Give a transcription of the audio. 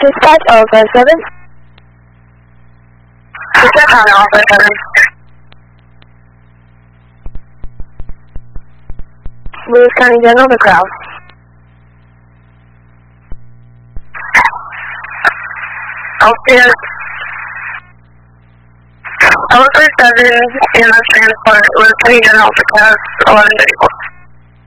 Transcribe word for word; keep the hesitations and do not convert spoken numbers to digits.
Dispatch Alpha seven. Dispatch on Alpha seven. Lewis County General, the crowd. Alpha Alpha seven, E M S transport, Lewis County General, the crowd, eleven thirty-four.